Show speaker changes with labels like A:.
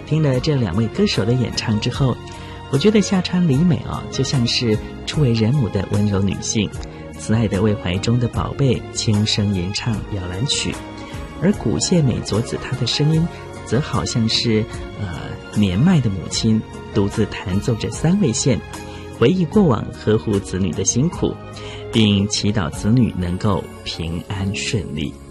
A: 听了这2位歌手的演唱之后，我觉得夏川里美就像是初为人母的温柔女性，慈爱的为怀中的宝贝轻声吟唱摇篮曲，而古谢美佐子她的声音则好像是年迈的母亲独自弹奏着3味线，回忆过往呵护子女的辛苦，并祈祷子女能够平安顺利。